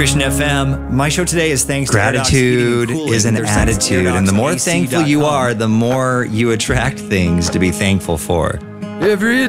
Christian FM. My show today is thanks to Gratitude is an attitude, and the more thankful you are, the more you attract things to be thankful for. Every